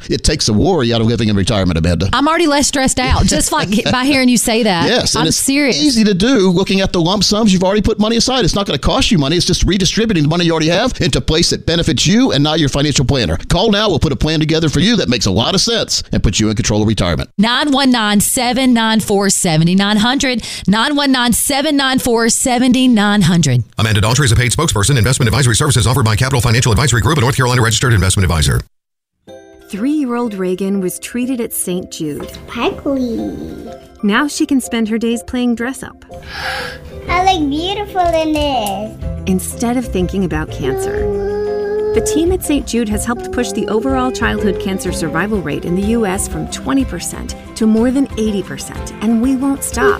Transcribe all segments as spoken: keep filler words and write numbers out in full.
It takes the worry out of living in retirement, Amanda. I'm already less stressed out, just like by hearing you say that. Yes, and I'm it's serious. easy to do looking at the lump sums. You've already put money aside. It's not going to cost you money. It's just redistributing the money you already have into a place that benefits you and not your financial planner. Call now. We'll put a plan together for you that makes a lot of sense and puts you in control of retirement. nine one nine, seven nine four, seven nine zero zero. nine one nine, seven nine four, seven nine zero zero. Amanda Daughtry is a paid spokesperson. Investment advisory services offered by Capital Financial Advisory Group, a North Carolina registered investment advisor. Three-year-old Reagan was treated at Saint Jude. Sparkly. Now she can spend her days playing dress-up. I look beautiful in this. Instead of thinking about cancer. The team at Saint Jude has helped push the overall childhood cancer survival rate in the U S from twenty percent to more than eighty percent, and we won't stop.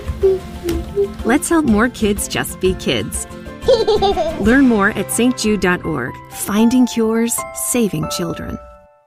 Let's help more kids just be kids. Learn more at s t jude dot org. Finding cures, saving children.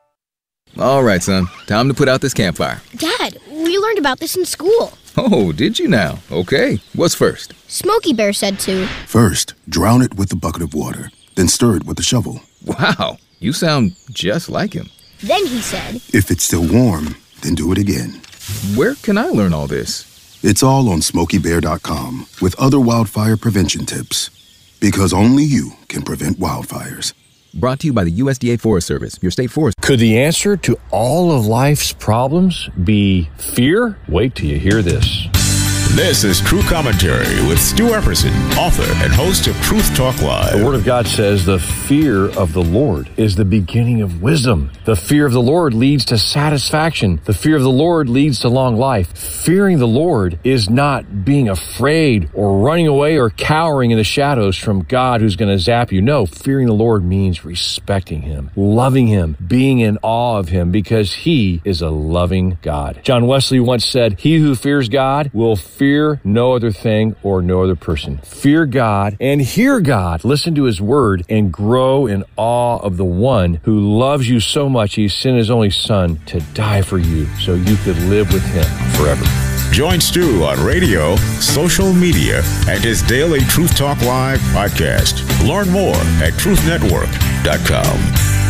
All right, son. Time to put out this campfire. Dad, we learned about this in school. Oh, did you now? Okay. What's first? Smokey Bear said to. First, drown it with a bucket of water, then stir it with a shovel. Wow, you sound just like him. Then he said, If it's still warm, then do it again. Where can I learn all this? It's all on smokey bear dot com with other wildfire prevention tips. Because only you can prevent wildfires. Brought to you by the U S D A Forest Service, your state forest. Could the answer to all of life's problems be fear? Wait till you hear this. This is True Commentary with Stu Epperson, author and host of Truth Talk Live. The Word of God says the fear of the Lord is the beginning of wisdom. The fear of the Lord leads to satisfaction. The fear of the Lord leads to long life. Fearing the Lord is not being afraid or running away or cowering in the shadows from God who's going to zap you. No, fearing the Lord means respecting Him, loving Him, being in awe of Him because He is a loving God. John Wesley once said, "He who fears God will fear no other thing or no other person." Fear God and hear God. Listen to His word and grow in awe of the one who loves you so much He sent His only Son to die for you so you could live with Him forever. Join Stu on radio, social media, and his daily Truth Talk Live podcast. Learn more at truth network dot com.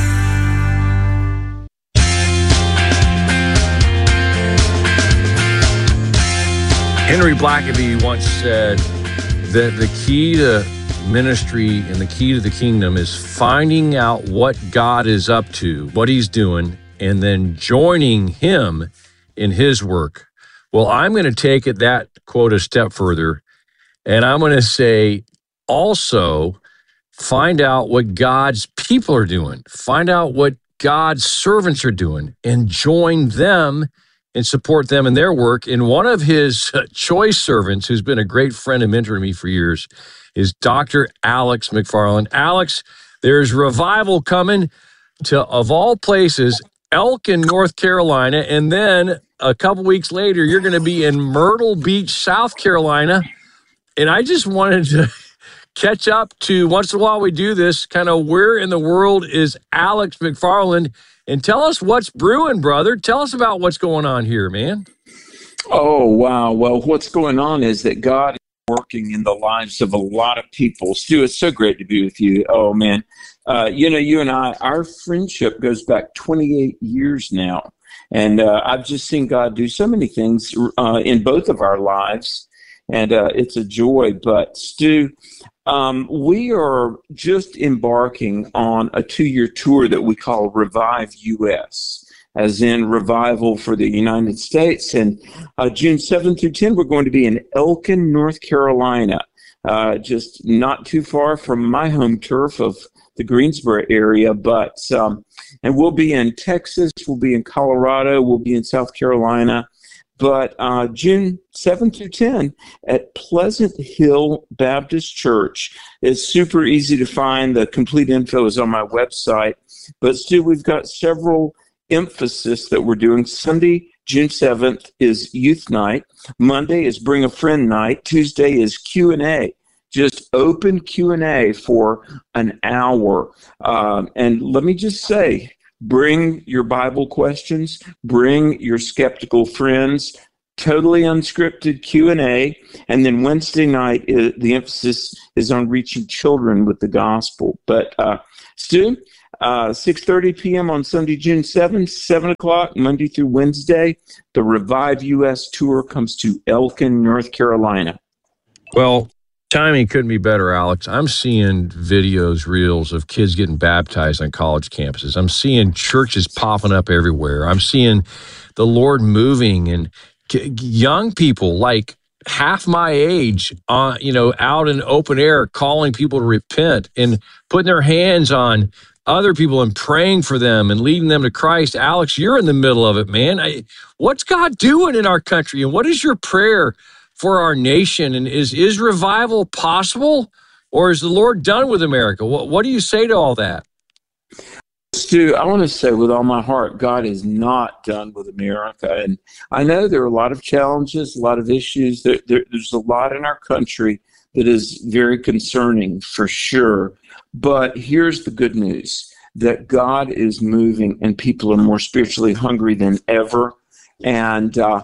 Henry Blackaby once said that the key to ministry and the key to the kingdom is finding out what God is up to, what He's doing, and then joining Him in His work. Well, I'm going to take it that quote a step further, and I'm going to say also find out what God's people are doing. Find out what God's servants are doing and join them and support them in their work. And one of His choice servants, who's been a great friend and mentor to me for years, is Doctor Alex McFarland. Alex, there's revival coming to, of all places, Elkin, North Carolina, and then a couple weeks later, you're going to be in Myrtle Beach, South Carolina. And I just wanted to catch up to, once in a while we do this, kind of where in the world is Alex McFarland? And tell us what's brewing, brother. Tell us about what's going on here, man. Oh, wow. Well, what's going on is that God is working in the lives of a lot of people. Stu, it's so great to be with you. Oh, man. Uh, you know, you and I, our friendship goes back twenty-eight years now. And uh, I've just seen God do so many things uh, in both of our lives. And uh, it's a joy. But, Stu, Um, we are just embarking on a two-year tour that we call Revive U S, as in revival for the United States. And uh, June seventh through tenth, we're going to be in Elkin, North Carolina, uh, just not too far from my home turf of the Greensboro area. But um, and we'll be in Texas, we'll be in Colorado, we'll be in South Carolina. But uh, June seventh through tenth at Pleasant Hill Baptist Church. It's super easy to find. The complete info is on my website. But, Stu, we've got several emphasis that we're doing. Sunday, June seventh, is Youth Night. Monday is Bring a Friend Night. Tuesday is Q and A. Just open Q and A for an hour. Um, and let me just say, bring your Bible questions, bring your skeptical friends, totally unscripted Q and A, and then Wednesday night, uh, the emphasis is on reaching children with the gospel. But, uh, Stu, Uh, six thirty p.m. on Sunday, June seventh, seven o'clock, Monday through Wednesday. The Revive U S Tour comes to Elkin, North Carolina. Well, timing couldn't be better, Alex. I'm seeing videos, reels of kids getting baptized on college campuses. I'm seeing churches popping up everywhere. I'm seeing the Lord moving, and young people like half my age, uh, you know, out in open air, calling people to repent and putting their hands on other people and praying for them and leading them to Christ. Alex, you're in the middle of it, man. I, what's God doing in our country? And what is your prayer for our nation? And is, is revival possible, or is the Lord done with America? What, what do you say to all that? Stu, I want to say with all my heart, God is not done with America. And I know there are a lot of challenges, a lot of issues. There, there, there's a lot in our country that is very concerning, for sure. But here's the good news, that God is moving and people are more spiritually hungry than ever. And uh,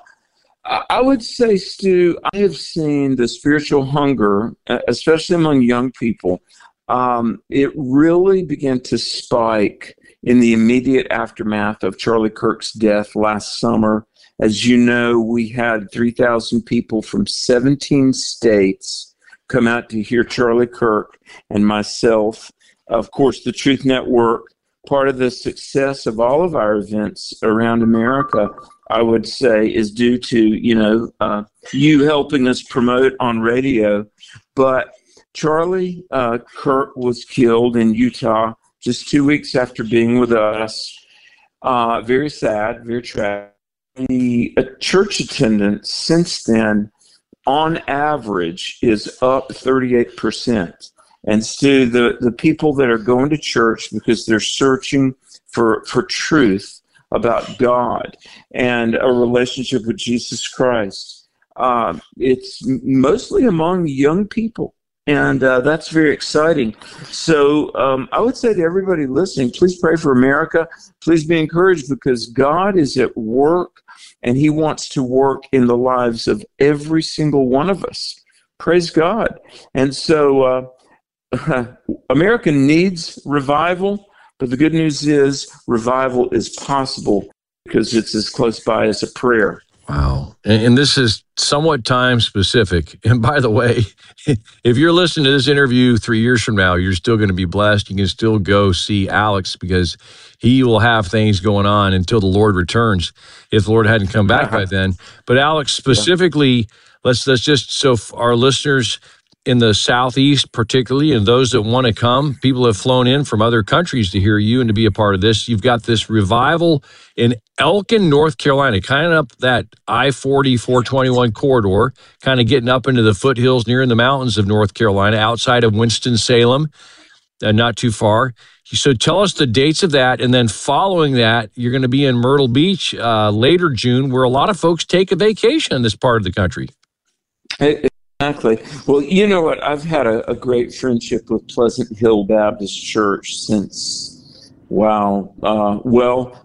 I would say, Stu, I have seen the spiritual hunger, especially among young people, um, it really began to spike in the immediate aftermath of Charlie Kirk's death last summer. As you know, we had three thousand people from seventeen states come out to hear Charlie Kirk and myself. Of course, the Truth Network, part of the success of all of our events around America, I would say, is due to, you know, uh, you helping us promote on radio. But Charlie uh, Kirk was killed in Utah just two weeks after being with us. Uh, very sad, very tragic. The uh, church attendance since then, on average, is up thirty-eight percent. And Stu, the, the people that are going to church because they're searching for, for truth about God and a relationship with Jesus Christ, uh, it's mostly among young people. And uh, that's very exciting. So um, I would say to everybody listening, please pray for America. Please be encouraged, because God is at work, and he wants to work in the lives of every single one of us. Praise God. And so uh, America needs revival, but the good news is revival is possible because it's as close by as a prayer. Wow. And, and this is somewhat time specific. And by the way, if you're listening to this interview three years from now, you're still going to be blessed. You can still go see Alex, because he will have things going on until the Lord returns, if the Lord hadn't come back by then. But Alex, specifically, let's, let's just, so our listeners in the Southeast particularly, and those that want to come, people have flown in from other countries to hear you and to be a part of this. You've got this revival in Elkin, North Carolina, kind of up that I forty, four twenty-one corridor, kind of getting up into the foothills near in the mountains of North Carolina, outside of Winston-Salem, uh, not too far. So tell us the dates of that, and then following that, you're going to be in Myrtle Beach uh, later June, where a lot of folks take a vacation in this part of the country. Hey, Exactly. Well, you know what? I've had a, a great friendship with Pleasant Hill Baptist Church since, wow, uh, well,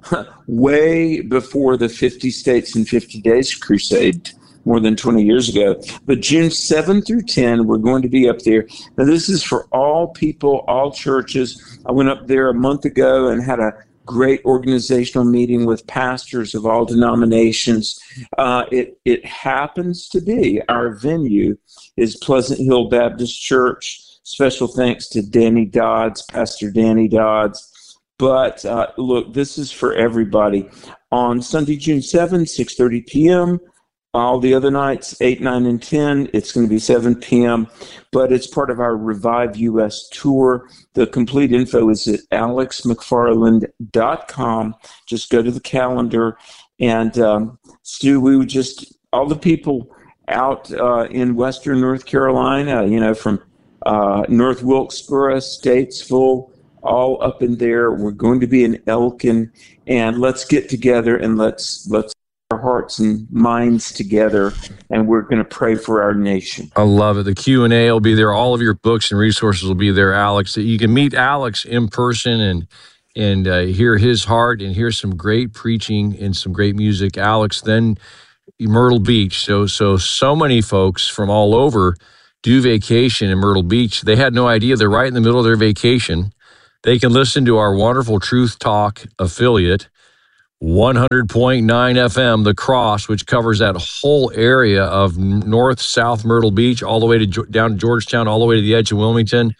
way before the fifty States in fifty Days crusade, more than twenty years ago. But June seventh through tenth, we're going to be up there. Now, this is for all people, all churches. I went up there a month ago and had a great organizational meeting with pastors of all denominations. Uh, it it happens to be, our venue is Pleasant Hill Baptist Church. Special thanks to Danny Dodds, Pastor Danny Dodds. But uh, look, this is for everybody. On Sunday, June seventh, six thirty p.m., all the other nights, eight, nine, and ten, it's going to be seven p.m., but it's part of our Revive U S tour. The complete info is at alex mcfarland dot com. Just go to the calendar. And, um, Stu, we would just, all the people out uh, in western North Carolina, you know, from uh, North Wilkesboro, Statesville, all up in there. We're going to be in Elkin, and let's get together and let's let's our hearts and minds together, and we're going to pray for our nation. I love it. The Q and A will be there. All of your books and resources will be there, Alex. You can meet Alex in person and and uh, hear his heart and hear some great preaching and some great music. Alex, then Myrtle Beach. So so so many folks from all over do vacation in Myrtle Beach. They had no idea they're right in the middle of their vacation. they can listen to our wonderful Truth Talk affiliate, one hundred point nine F M, The Cross, which covers that whole area of north, south Myrtle Beach, all the way to down to Georgetown, all the way to the edge of Wilmington.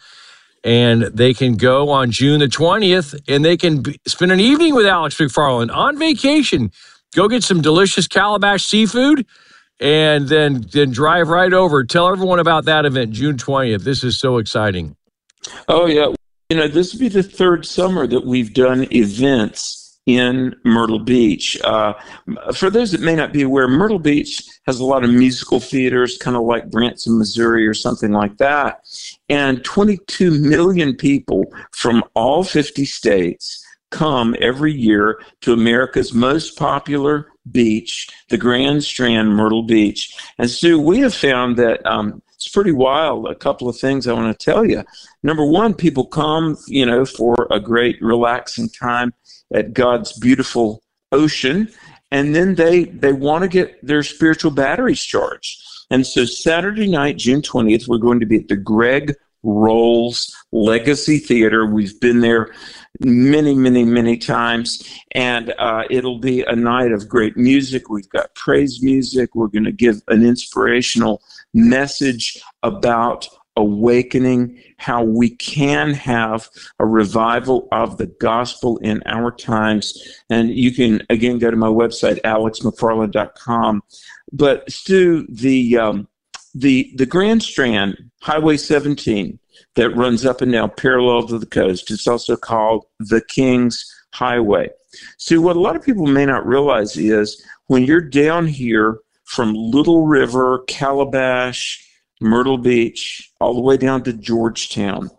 And they can go on June the twentieth, and they can be, spend an evening with Alex McFarland on vacation. Go get some delicious Calabash seafood, and then, then drive right over. Tell everyone about that event, June twentieth. This is so exciting. Oh, yeah. You know, this will be the third summer that we've done events in Myrtle Beach. Uh, for those that may not be aware, Myrtle Beach has a lot of musical theaters, kind of like Branson, Missouri, or something like that. And twenty-two million people from all fifty states come every year to America's most popular beach, the Grand Strand, Myrtle Beach. And Stu, we have found that um, it's pretty wild. A couple of things I want to tell you. Number one, people come, you know, for a great relaxing time at God's beautiful ocean, and then they they want to get their spiritual batteries charged. And so Saturday night, June twentieth, we're going to be at the Greg Rolls Legacy Theater. We've been there many, many, many times, and uh, it'll be a night of great music. We've got praise music. We're going to give an inspirational message about awakening, how we can have a revival of the gospel in our times. And you can, again, go to my website, alex mcfarland dot com. But, Stu, the, um, the, the Grand Strand, Highway seventeen, that runs up and down parallel to the coast, it's also called the King's Highway. Stu, what a lot of people may not realize is when you're down here from Little River, Calabash, Myrtle Beach, all the way down to Georgetown,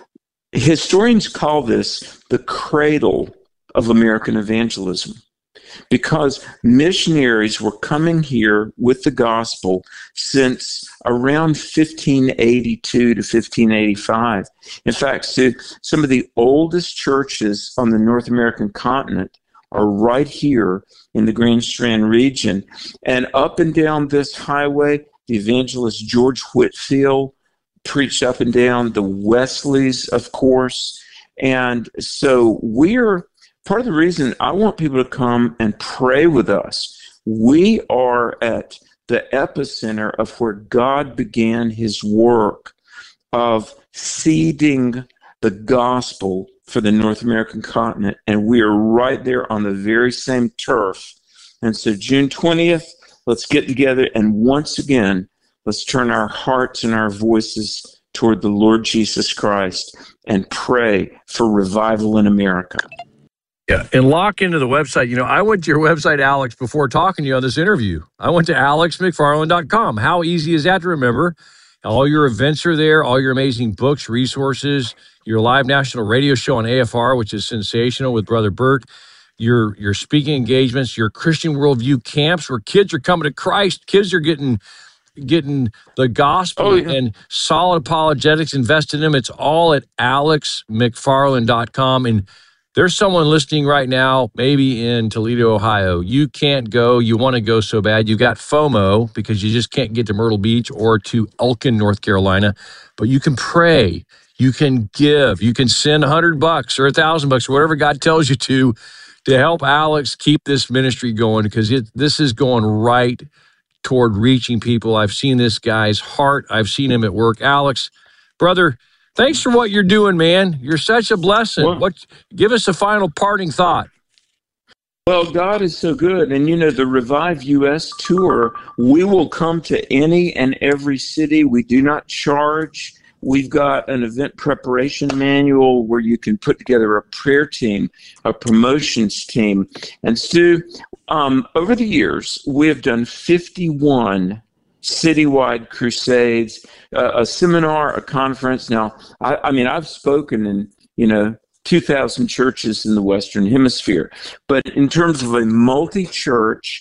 historians call this the cradle of American evangelism, because missionaries were coming here with the gospel since around fifteen eighty-two to fifteen eighty-five. In fact, so some of the oldest churches on the North American continent are right here in the Grand Strand region. And up and down this highway, the evangelist George Whitfield preached up and down, the Wesleys, of course. And so we're, part of the reason I want people to come and pray with us, we are at the epicenter of where God began his work of seeding the gospel for the North American continent. And we are right there on the very same turf. And so June twentieth, let's get together, and once again, let's turn our hearts and our voices toward the Lord Jesus Christ and pray for revival in America. Yeah, and lock into the website. You know, I went to your website, Alex, before talking to you on this interview. I went to alex mcfarland dot com. How easy is that to remember? All your events are there, all your amazing books, resources, your live national radio show on A F R, which is sensational with Brother Bert, your your speaking engagements, your Christian worldview camps where kids are coming to Christ, kids are getting getting the gospel oh, yeah. and solid apologetics invested in them. It's all at alex mcfarland dot com. And there's someone listening right now, maybe in Toledo, Ohio. You can't go. You want to go so bad. You got FOMO because you just can't get to Myrtle Beach or to Elkin, North Carolina. But you can pray. You can give. You can send a hundred bucks or a thousand bucks or whatever God tells you to to help Alex keep this ministry going, because it, this is going right toward reaching people. I've seen this guy's heart. I've seen him at work. Alex, brother, thanks for what you're doing, man. You're such a blessing. Well, what? Give us a final parting thought. Well, God is so good. And, you know, the Revive U S tour, we will come to any and every city. We do not charge. We've got an event preparation manual where you can put together a prayer team, a promotions team. And Stu, um, over the years, we have done fifty-one citywide crusades, uh, a seminar, a conference. Now, I, I mean, I've spoken in, you know, two thousand churches in the Western Hemisphere. But in terms of a multi-church,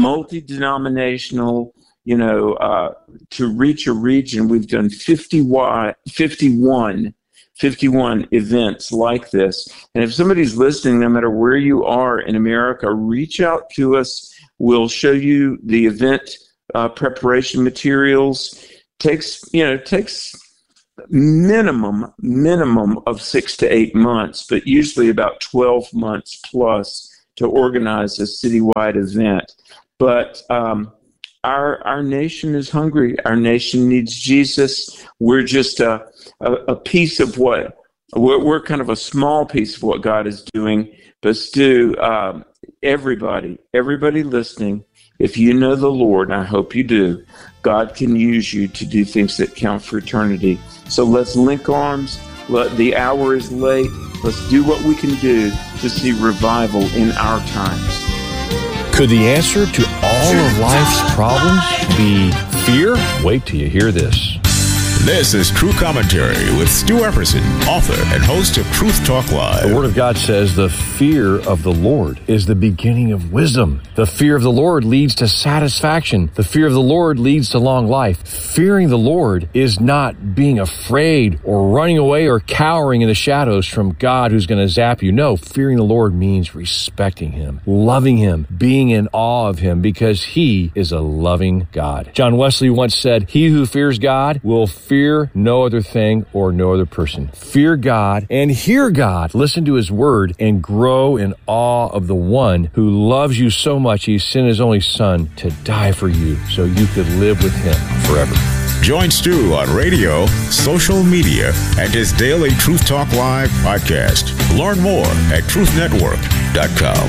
multi-denominational, you know, uh, to reach a region, we've done fifty-one, fifty-one, fifty-one events like this. And if somebody's listening, no matter where you are in America, reach out to us. We'll show you the event uh, preparation materials. Takes, you know, takes minimum, minimum of six to eight months, but usually about twelve months plus to organize a citywide event. But um, our our nation is hungry. Our nation needs Jesus. We're just a, a, a piece of what, we're, we're kind of a small piece of what God is doing. But Stu, um, everybody, everybody listening, if you know the Lord, and I hope you do, God can use you to do things that count for eternity. So let's link arms. Let, the hour is late. Let's do what we can do to see revival in our times. Could the answer to all of life's problems be fear? Wait till you hear this. This is True Commentary with Stu Epperson, author and host of Truth Talk Live. The Word of God says the fear of the Lord is the beginning of wisdom. The fear of the Lord leads to satisfaction. The fear of the Lord leads to long life. Fearing the Lord is not being afraid or running away or cowering in the shadows from God who's going to zap you. No, fearing the Lord means respecting Him, loving Him, being in awe of Him because He is a loving God. John Wesley once said, "He who fears God will fear Fear no other thing or no other person." Fear God and hear God. Listen to His word and grow in awe of the one who loves you so much He sent His only Son to die for you so you could live with Him forever. Join Stu on radio, social media, and his daily Truth Talk Live podcast. Learn more at truth network dot com.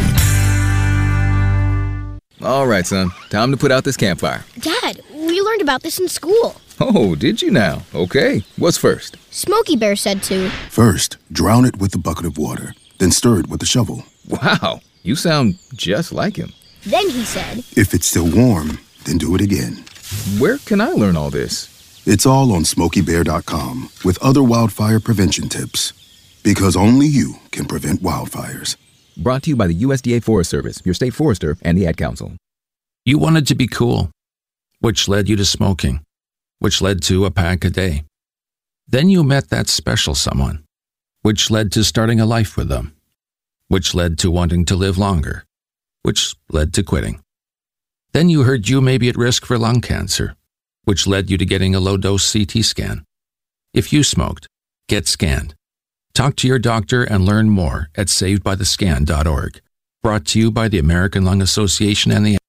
All right, son. Time to put out this campfire. Dad, we learned about this in school. Oh, did you now? Okay. What's first? Smokey Bear said to. First, drown it with a bucket of water, then stir it with a shovel. Wow, you sound just like him. Then he said. If it's still warm, then do it again. Where can I learn all this? It's all on smokey bear dot com with other wildfire prevention tips. Because only you can prevent wildfires. Brought to you by the U S D A Forest Service, your state forester, and the Ad Council. You wanted to be cool, which led you to smoking, which led to a pack a day. Then you met that special someone, which led to starting a life with them, which led to wanting to live longer, which led to quitting. Then you heard you may be at risk for lung cancer, which led you to getting a low-dose C T scan. If you smoked, get scanned. Talk to your doctor and learn more at saved by the scan dot org. Brought to you by the American Lung Association and the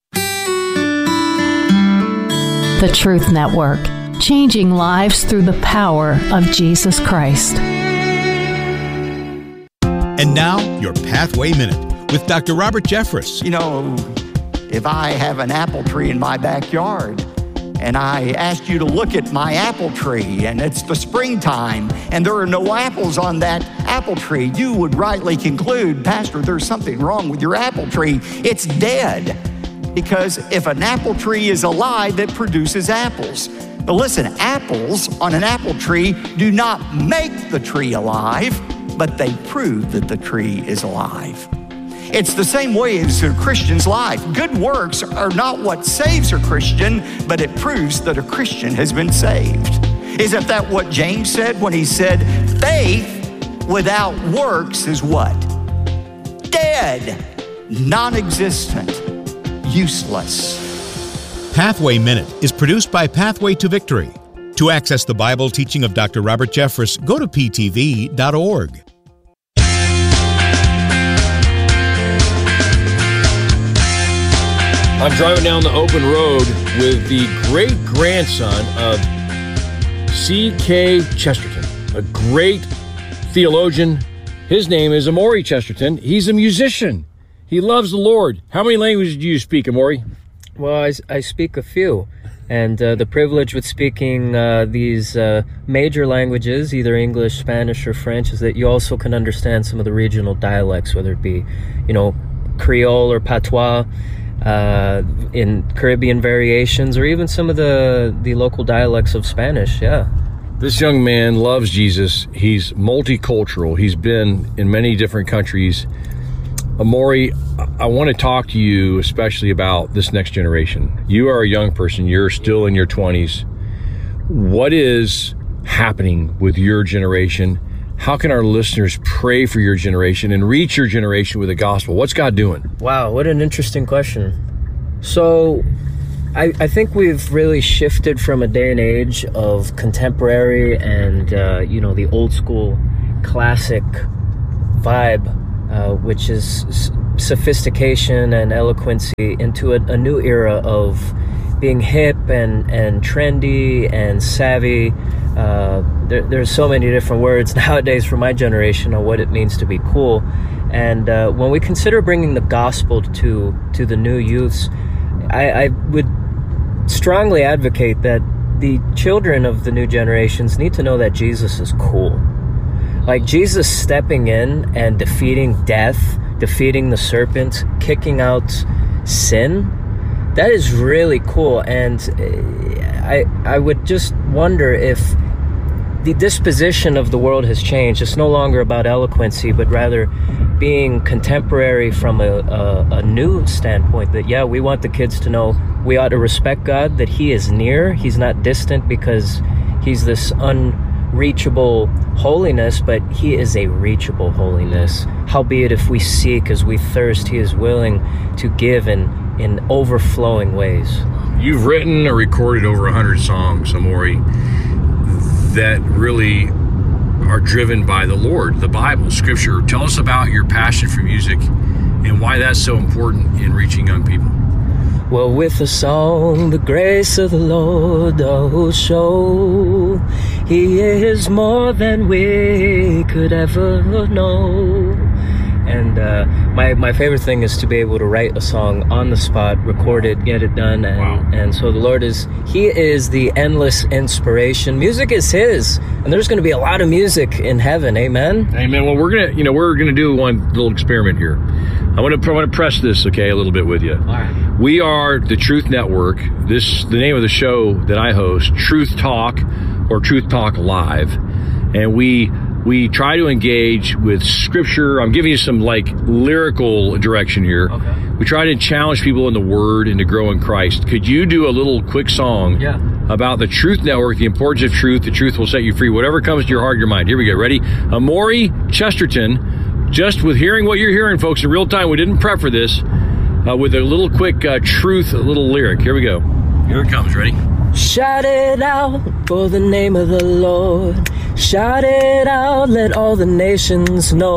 The Truth Network, changing lives through the power of Jesus Christ. And now, your Pathway Minute with Doctor Robert Jeffress. You know, if I have an apple tree in my backyard, and I asked you to look at my apple tree, and it's the springtime, and there are no apples on that apple tree, you would rightly conclude, Pastor, there's something wrong with your apple tree. It's dead. Because if an apple tree is alive, it produces apples. But listen, apples on an apple tree do not make the tree alive, but they prove that the tree is alive. It's the same way as a Christian's life. Good works are not what saves a Christian, but it proves that a Christian has been saved. Isn't that what James said when he said, faith without works is what? Dead, non-existent, useless. Pathway Minute is produced by Pathway to Victory. To access the Bible teaching of Doctor Robert Jeffress, go to p t v dot org. I'm driving down the open road with the great-grandson of C K Chesterton, a great theologian. His name is Amori Chesterton. He's a musician. He loves the Lord. How many languages do you speak, Amori? Well, I, I speak a few. And uh, the privilege with speaking uh, these uh, major languages, either English, Spanish, or French, is that you also can understand some of the regional dialects, whether it be, you know, Creole or Patois, uh, in Caribbean variations, or even some of the, the local dialects of Spanish, yeah. This young man loves Jesus. He's multicultural. He's been in many different countries. Amori, I want to talk to you especially about this next generation. You are a young person. You're still in your twenties. What is happening with your generation? How can our listeners pray for your generation and reach your generation with the gospel? What's God doing? Wow, what an interesting question. So I, I think we've really shifted from a day and age of contemporary and, uh, you know, the old school classic vibe, uh, which is s- sophistication and eloquency, into a, a new era of being hip and, and trendy and savvy. Uh, there, there's so many different words nowadays for my generation on what it means to be cool. And uh, when we consider bringing the gospel to, to the new youths, I, I would strongly advocate that the children of the new generations need to know that Jesus is cool. Like Jesus stepping in and defeating death, defeating the serpent, kicking out sin, that is really cool. And I I would just wonder if the disposition of the world has changed. It's no longer about eloquency, but rather being contemporary from a, a, a new standpoint, that, yeah, we want the kids to know we ought to respect God, that he is near, he's not distant because he's this unreachable holiness, but he is a reachable holiness. Howbeit, if we seek as we thirst, he is willing to give in, in overflowing ways. You've written or recorded over one hundred songs, Amori, that really are driven by the Lord, the Bible, Scripture. Tell us about your passion for music and why that's so important in reaching young people. Well, with a song, the grace of the Lord doth show. He is more than we could ever know. And uh, my my favorite thing is to be able to write a song on the spot, record it, get it done. And, wow. and so the Lord is, he is the endless inspiration. Music is his. And there's going to be a lot of music in heaven. Amen? Amen. Well, we're going to, you know, we're going to do one little experiment here. I want to I want to press this, okay, a little bit with you. All right. We are the Truth Network. This, the name of the show that I host, Truth Talk or Truth Talk Live. And we... We try to engage with Scripture. I'm giving you some, like, lyrical direction here. Okay. We try to challenge people in the Word and to grow in Christ. Could you do a little quick song yeah. about the Truth Network, the importance of truth, the truth will set you free, whatever comes to your heart and your mind. Here we go. Ready? Amori Chesterton, just with hearing what you're hearing, folks, in real time, we didn't prep for this, uh, with a little quick uh, truth, a little lyric. Here we go. Here it comes. Ready? Shout it out for the name of the Lord. Shout it out, let all the nations know.